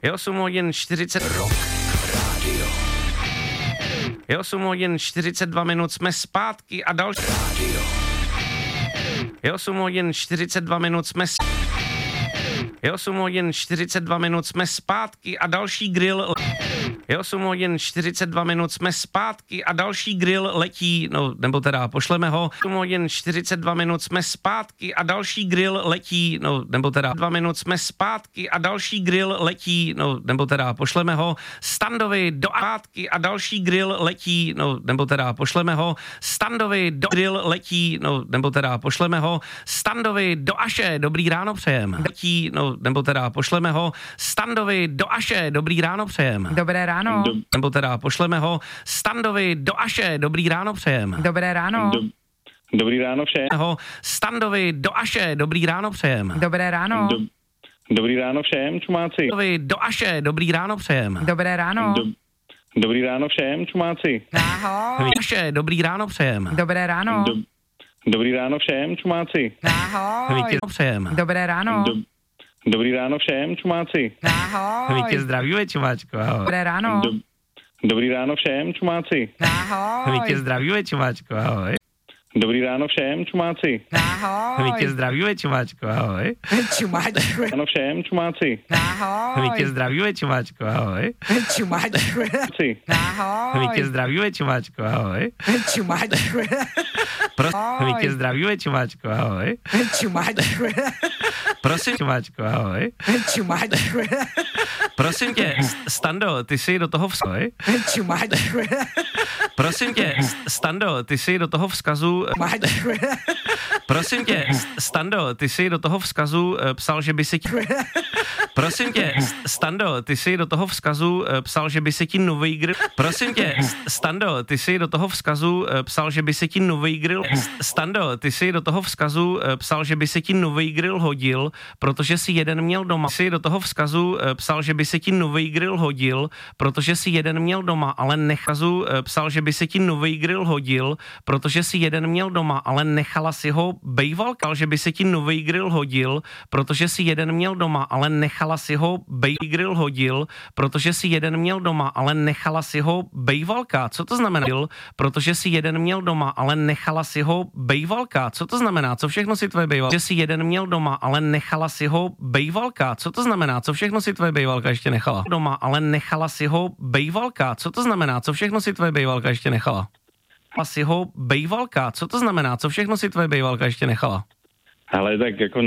Je 8 hodin 40. Rock Radio. Je 8 hodin 42 minut, jsme zpátky a další. Radio. Je 8 hodin 42 minut, Je 8 hodin 42 minut, jsme zpátky a další grill. Je 8 hodin 42 minut, jsme zpátky a další grill letí, no nebo teda pošleme ho. 8 hodin 42 minut, jsme zpátky a další grill letí, no nebo teda 2 minut, jsme zpátky a další grill letí, no nebo teda pošleme ho. Standovi do zpátky a další grill letí, no nebo teda pošleme ho. Standovi do grill letí, no nebo teda pošleme ho. Standovi do Aše, dobrý ráno přejem. Letí, no nebo teda pošleme ho. Standovi do Aše, dobrý ráno přejem. Dobré ráno. Nebo teda pošleme ho. Standovi do Aše, dobrý ráno přejem. Dobré ráno. Dobrý ráno všem. Standovi do Aše, dobrý ráno přejem. Dobré ráno. Dobrý ráno všem, čumáci. Standovi do Aše, dobrý ráno přejem. Dobré ráno. Dobrý ráno všem, čumáci. Ahoj. Aše, dobrý ráno přejem. Dobré ráno. Dobrý ráno všem, čumáci. Ahoj. Přejem. Dobré ráno. Dobrý ráno všem, čumáci. Ahoj. My tě zdravíme, čumáčko, ahoj. Dobré ráno. Dobrý ráno všem, čumáci. Ahoj. My tě zdravíme, čumáčko, ahoj. Dobrý ráno všem, čumáci. Ahoj. My tě zdravíme, čumáčko, ahoj. Čumáčku. Ráno všem, čumáci. Ahoj. My tě zdravíme, čumáčko, ahoj. Čumáčku. Ahoj. My tě zdravíme, čumáčko, ahoj. Čumáčku. My tě zdravíme, čumáčko, ahoj. Čumáčku. Prosím, čumáčko, ahoj. Čumáčku. Prosím tě, Stando, ty jsi do toho vzkaz. Čumáčku. Prosím tě, Stando, ty jsi do toho vzkazu. Prosím tě, Stando, ty jsi do toho vzkazu psal, že by si ti... Prosím tě, Stando, ty jsi do toho vzkazu psal, že by se ti nový grill... Prosím tě, Stando, ty jsi do toho vzkazu psal, že by se ti nový grill... Stando, ty jsi do toho vzkazu psal, že by se ti nový grill hodil, protože si jeden měl doma. Jsi do toho vzkazu psal, že by se ti nový grill hodil, protože si jeden měl doma, ale nechazu psal, že by se ti nový grill hodil, protože si jeden měl doma, ale nechala si ho bejvalka, že by se ti nový grill hodil, protože si jeden měl doma, ale nechala si ho grill hodil, protože si jeden měl doma, ale nechala si ho bejvalka. Co to znamená? Protože si jeden měl doma, ale nechala si ho bejvalka. Co to znamená? Co všechno si tvoje bejvalka? Že si jeden měl doma, ale nechala si ho bejvalka. Co to znamená? Co všechno si tvoje bejvalka ještě nechala? Doma, ale nechala si ho bejvalka. Co to znamená? Co všechno si tvoje bejvalka ještě nechala? A si ho bejvalka. Co to znamená? Co všechno si tvoje bejvalka ještě nechala? Ale tak jako